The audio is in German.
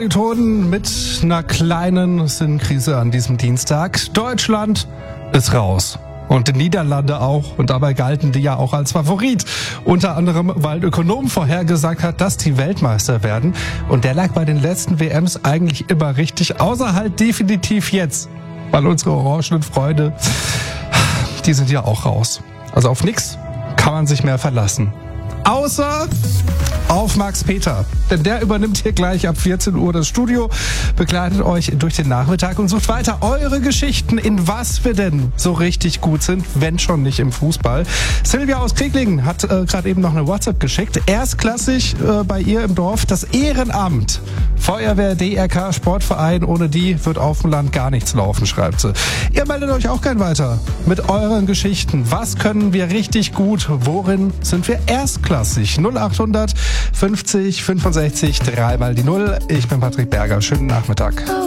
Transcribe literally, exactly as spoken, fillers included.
Kommilitonen mit einer kleinen Sinnkrise an diesem Dienstag. Deutschland ist raus. Und die Niederlande auch. Und dabei galten die ja auch als Favorit. Unter anderem, weil ein Ökonom vorhergesagt hat, dass die Weltmeister werden. Und der lag bei den letzten W Ms eigentlich immer richtig. Außer halt definitiv jetzt. Weil unsere orangenen Freunde, die sind ja auch raus. Also auf nix kann man sich mehr verlassen. Außer auf Max Peter. Denn der übernimmt hier gleich ab vierzehn Uhr das Studio, begleitet euch durch den Nachmittag und sucht weiter eure Geschichten, in was wir denn so richtig gut sind, wenn schon nicht im Fußball. Silvia aus Kreglingen hat äh, gerade eben noch eine WhatsApp geschickt. Erstklassig äh, bei ihr im Dorf das Ehrenamt. Feuerwehr, D R K, Sportverein, ohne die wird auf dem Land gar nichts laufen, schreibt sie. Ihr meldet euch auch gern weiter mit euren Geschichten. Was können wir richtig gut? Worin sind wir erstklassig? null achthundert fünfzig fünfundsechzig drei mal die null. Ich bin Patrick Berger. Schönen Nachmittag.